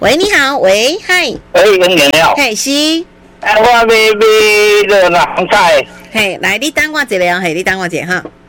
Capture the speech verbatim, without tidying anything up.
喂，你好，喂，嗨， 哎，用饮料。 嘿，是， 哎，我要买买热南菜。 嘿，来，你等我一下，嘿，你等我一下哈。